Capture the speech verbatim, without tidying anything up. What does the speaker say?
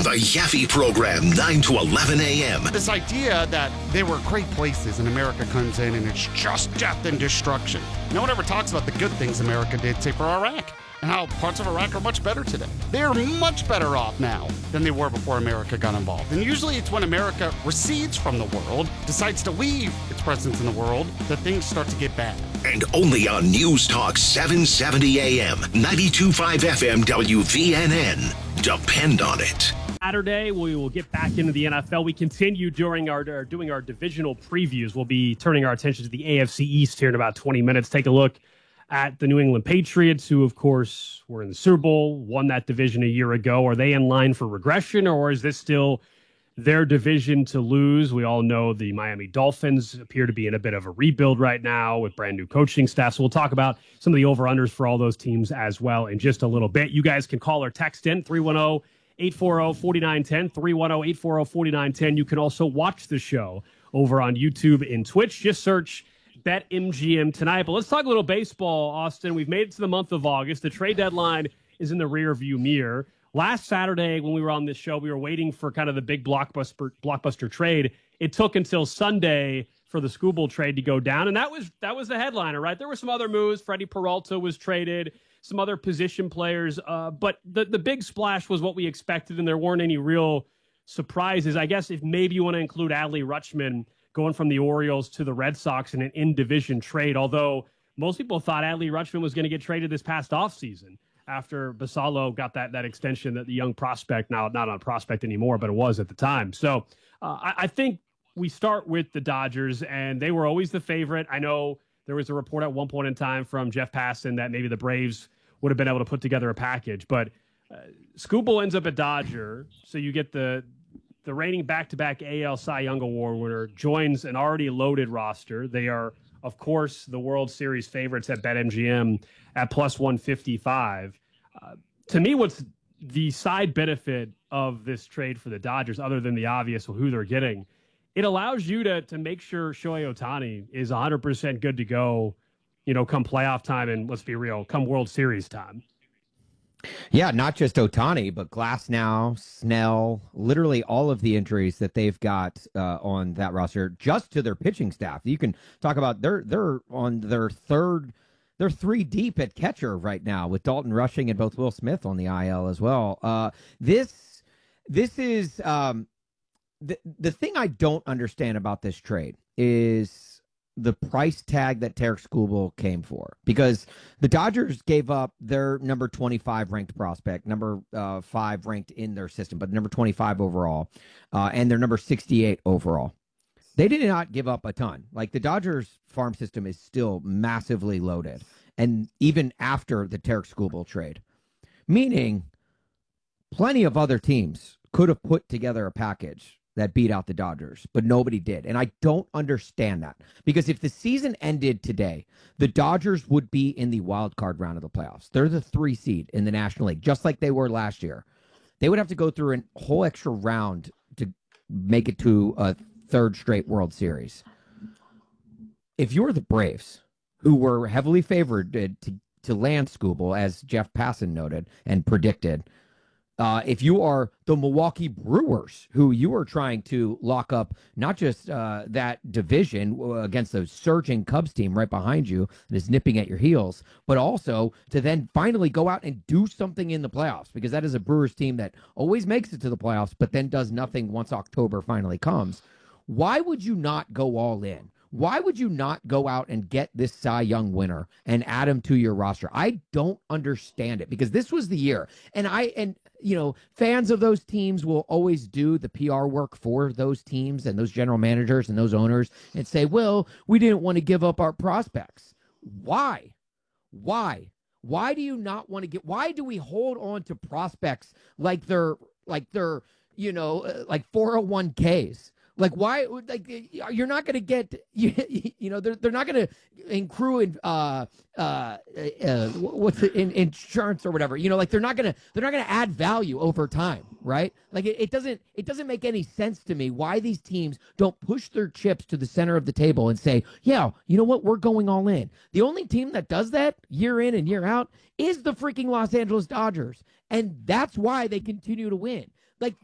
The Yaffe Program, nine to eleven a.m. This idea that they were great places and America comes in and it's just death and destruction. No one ever talks about the good things America did, say, for Iraq, and how parts of Iraq are much better today. They're much better off now than they were before America got involved. And usually it's when America recedes from the world, decides to leave its presence in the world, that things start to get bad. And only on News Talk seven seventy a.m., ninety-two point five F M W V N N. Depend on it. Saturday, we will get back into the N F L. We continue during our, our doing our divisional previews. We'll be turning our attention to the A F C East here in about twenty minutes. Take a look at the New England Patriots, who, of course, were in the Super Bowl, won that division a year ago. Are they in line for regression, or is this still their division to lose? We all know the Miami Dolphins appear to be in a bit of a rebuild right now with brand new coaching staff. So we'll talk about some of the over-unders for all those teams as well in just a little bit. You guys can call or text in three one zero, eight four zero, four nine one zero, three one zero, eight four zero, four nine one zero. You can also watch the show over on YouTube and Twitch. Just search BetMGM tonight. But let's talk a little baseball, Austin. We've made it to the month of August. The trade deadline is in the rearview mirror. Last Saturday, when we were on this show, we were waiting for kind of the big blockbuster blockbuster trade. It took until Sunday for the Skubal trade to go down, and that was that was the headliner, right? There were some other moves. Freddie Peralta was traded, some other position players, uh, but the, the big splash was what we expected, and there weren't any real surprises. I guess if maybe you want to include Adley Rutschman going from the Orioles to the Red Sox in an in-division trade, although most people thought Adley Rutschman was going to get traded this past offseason after Basallo got that that extension, that the young prospect, now not on prospect anymore, but it was at the time. So uh, I, I think we start with the Dodgers, and they were always the favorite. I know there was a report at one point in time from Jeff Passan that maybe the Braves would have been able to put together a package, but uh, Skubal ends up at Dodger, so you get the the reigning back-to-back A L Cy Young Award winner, joins an already loaded roster. They are, of course, the World Series favorites at BetMGM at plus one fifty-five. Uh, to me, what's the side benefit of this trade for the Dodgers, other than the obvious of who they're getting, it allows you to to make sure Shohei Ohtani is one hundred percent good to go, you know, come playoff time, and let's be real, come World Series time. Yeah, not just Ohtani, but Glasnow, Snell, literally all of the injuries that they've got uh, on that roster, just to their pitching staff. You can talk about they're they're on their third, they're three deep at catcher right now with Dalton Rushing and both Will Smith on the I L as well. Uh, this this is um, the the thing I don't understand about this trade is the price tag that Tarik Skubal came for, because the Dodgers gave up their number twenty-five ranked prospect, number uh, five ranked in their system, but number twenty-five overall, uh, and their number sixty-eight overall. They did not give up a ton. Like, the Dodgers farm system is still massively loaded, and even after the Tarik Skubal trade, meaning plenty of other teams could have put together a package that beat out the Dodgers, but nobody did. And I don't understand that, because if the season ended today, the Dodgers would be in the wild card round of the playoffs. They're the three seed in the National League, just like they were last year. They would have to go through a whole extra round to make it to a third straight World Series. If you're the Braves, who were heavily favored to, to, to land Skubal, as Jeff Passan noted and predicted, Uh, if you are the Milwaukee Brewers, who you are trying to lock up not just uh, that division against the surging Cubs team right behind you that is nipping at your heels, but also to then finally go out and do something in the playoffs, because that is a Brewers team that always makes it to the playoffs, but then does nothing once October finally comes. Why would you not go all in? Why would you not go out and get this Cy Young winner and add him to your roster? I don't understand it, because this was the year. And I, and you know, fans of those teams will always do the P R work for those teams and those general managers and those owners and say, well, we didn't want to give up our prospects. Why? Why? Why do you not want to get, why do we hold on to prospects like they're, like they're, you know, uh, like four oh one Ks? Like, why? Like, you're not going to get, you, you know, they're they're not going to accrue in uh uh, uh what's it, in insurance or whatever. You know, like they're not going to they're not going to add value over time, right? Like, it, it doesn't it doesn't make any sense to me why these teams don't push their chips to the center of the table and say, yeah, you know what, we're going all in. The only team that does that year in and year out is the freaking Los Angeles Dodgers, and that's why they continue to win. Like,